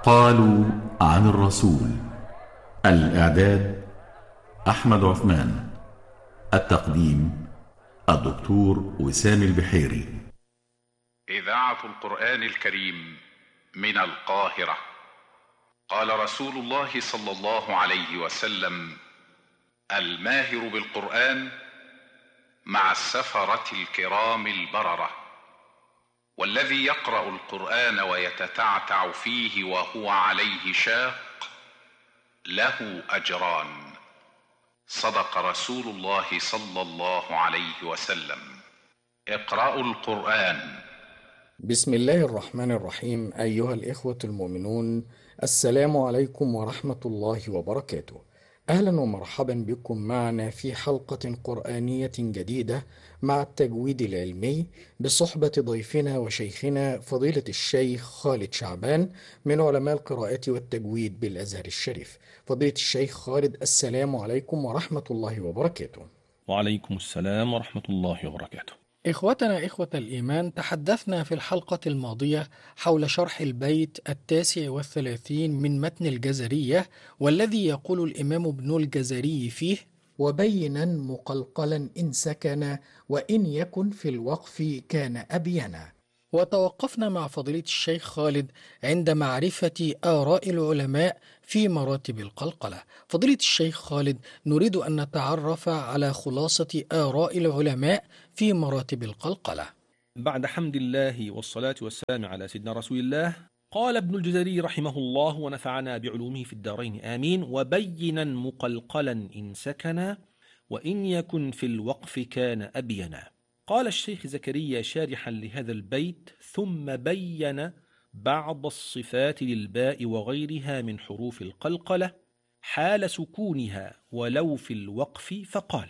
قالوا عن الرسول. الإعداد أحمد عثمان. التقديم الدكتور وسام البحيري. إذاعة القرآن الكريم من القاهرة. قال رسول الله صلى الله عليه وسلم: الماهر بالقرآن مع السفرة الكرام البررة، والذي يقرأ القرآن ويتتعتع فيه وهو عليه شاق له أجران. صدق رسول الله صلى الله عليه وسلم. اقرأوا القرآن. بسم الله الرحمن الرحيم. أيها الإخوة المؤمنون، السلام عليكم ورحمة الله وبركاته. أهلا ومرحبا بكم معنا في حلقة قرآنية جديدة مع التجويد العلمي بصحبة ضيفنا وشيخنا فضيلة الشيخ خالد شعبان من علماء القراءة والتجويد بالأزهر الشريف. فضيلة الشيخ خالد، السلام عليكم ورحمة الله وبركاته. وعليكم السلام ورحمة الله وبركاته. إخوتنا إخوة الإيمان، تحدثنا في الحلقة الماضية حول شرح البيت 39 من متن الجزرية، والذي يقول الإمام ابن الجزري فيه: وبينا مقلقلا إن سكن وإن يكن في الوقف كان أبينا. وتوقفنا مع فضيلة الشيخ خالد عند معرفة آراء العلماء في مراتب القلقلة. فضيلة الشيخ خالد، نريد أن نتعرف على خلاصة آراء العلماء في مراتب القلقلة. بعد حمد الله والصلاة والسلام على سيدنا رسول الله، قال ابن الجزري رحمه الله ونفعنا بعلومه في الدارين آمين: وبينا مقلقلا إن سكن وإن يكن في الوقف كان أبينا. قال الشيخ زكريا شارحا لهذا البيت: ثم بين بعض الصفات للباء وغيرها من حروف القلقلة حال سكونها ولو في الوقف، فقال: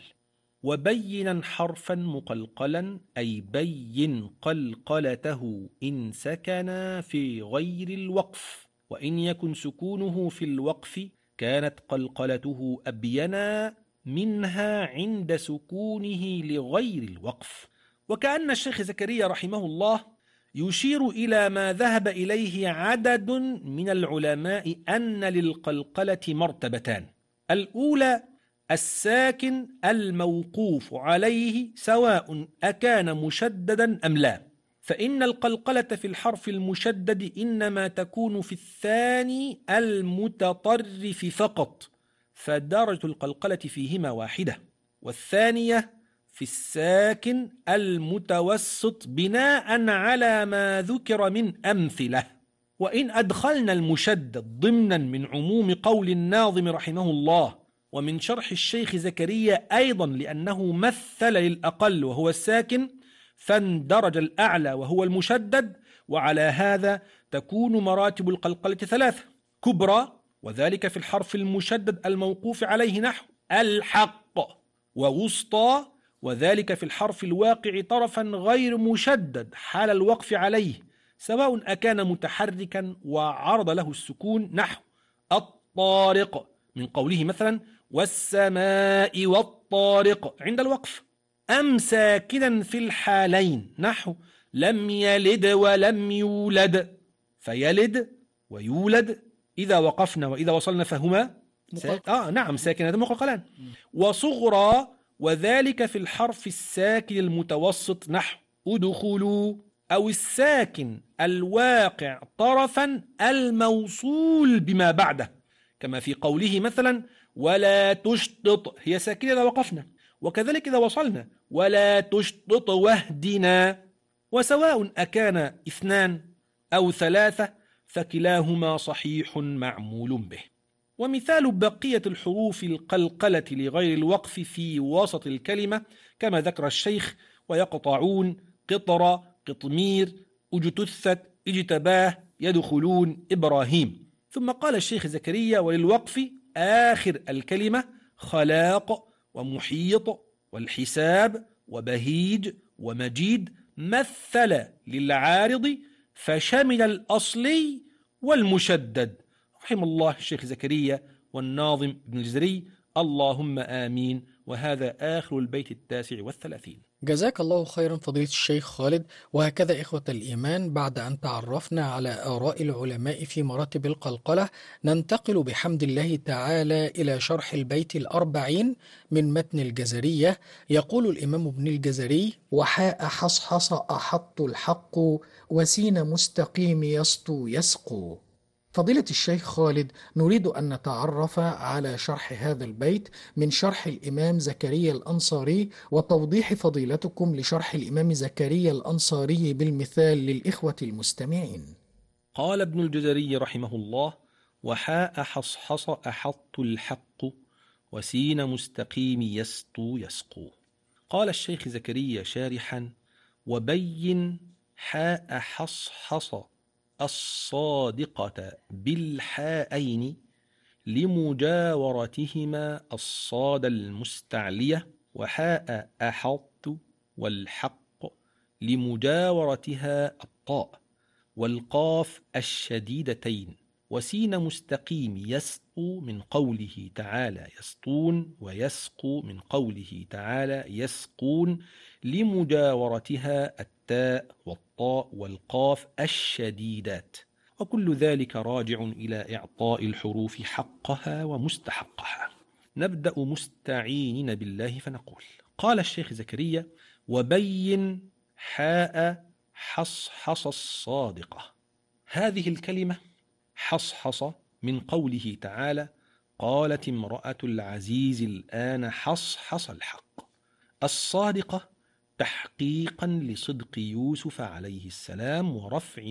وبينا حرفا مقلقلا أي بين قلقلته إن سكن في غير الوقف، وإن يكن سكونه في الوقف كانت قلقلته أبينا منها عند سكونه لغير الوقف. وكأن الشيخ زكريا رحمه الله يشير إلى ما ذهب إليه عدد من العلماء أن للقلقلة مرتبتان: الأولى الساكن الموقوف عليه سواء أكان مشددا أم لا، فإن القلقلة في الحرف المشدد إنما تكون في الثاني المتطرف فقط، فدرجة القلقلة فيهما واحدة، والثانية في الساكن المتوسط بناء على ما ذكر من أمثلة. وإن أدخلنا المشدد ضمنا من عموم قول الناظم رحمه الله ومن شرح الشيخ زكريا أيضا لأنه مثل للأقل وهو الساكن، فاندرج الأعلى وهو المشدد. وعلى هذا تكون مراتب القلقلة ثلاثة: كبرى، وذلك في الحرف المشدد الموقوف عليه نحو الحق، ووسطى، وذلك في الحرف الواقع طرفا غير مشدد حال الوقف عليه سواء أكان متحركا وعرض له السكون نحو الطارق، من قوله مثلا والسماء والطارق عند الوقف، أم ساكنا في الحالين نحو لم يلد ولم يولد، فيلد ويولد إذا وقفنا وإذا وصلنا فهما نعم ساكنة مقلقلان. وصغرى، وذلك في الحرف الساكن المتوسط نحو ادخلوا، أو الساكن الواقع طرفا الموصول بما بعده، كما في قوله مثلا ولا تشطط، هي ساكنة إذا وقفنا، وكذلك إذا وصلنا ولا تشطط واهدنا. وسواء أكان اثنان أو ثلاثة فكلاهما صحيح معمول به. ومثال بقية الحروف القلقلة لغير الوقف في وسط الكلمة كما ذكر الشيخ: ويقطعون، قطر، قطمير، اجتثت، اجتباه، يدخلون، إبراهيم. ثم قال الشيخ زكريا: وللوقف آخر الكلمة خلاق ومحيط والحساب وبهيج ومجيد، مثل للعارض فشمل الأصلي والمشدد. رحم الله الشيخ زكريا والناظم ابن الجزري، اللهم آمين. وهذا آخر البيت 39. جزاك الله خيرا فضيلة الشيخ خالد. وهكذا إخوة الإيمان، بعد أن تعرفنا على آراء العلماء في مراتب القلقلة، ننتقل بحمد الله تعالى إلى شرح البيت الأربعين من متن الجزرية. يقول الإمام ابن الجزري: وحاء حصحص أحط الحق، وسين مستقيم يسطو يسقو. فضيلة الشيخ خالد، نريد أن نتعرف على شرح هذا البيت من شرح الإمام زكريا الأنصاري، وتوضيح فضيلتكم لشرح الإمام زكريا الأنصاري بالمثال للإخوة المستمعين. قال ابن الجزري رحمه الله: وحاء حصحص أحط الحق، وسين مستقيم يسطو يسقو. قال الشيخ زكريا شارحا: وبين حاء حصحص الصادقة بالحاءين لمجاورتهما الصاد المستعلية، وحاء أحط والحق لمجاورتها الطاء والقاف الشديدتين، وسين مستقيم يسقو من قوله تعالى يسطون، ويسقو من قوله تعالى يسقون لمجاورتها التاء والطاء والقاف الشديدات. وكل ذلك راجع إلى إعطاء الحروف حقها ومستحقها. نبدأ مستعينين بالله فنقول: قال الشيخ زكريا: وبين حاء حصحص الصادقة. هذه الكلمة حصحص من قوله تعالى: قالت امرأة العزيز الآن حصحص الحق. الصادقة تحقيقا لصدق يوسف عليه السلام ورفع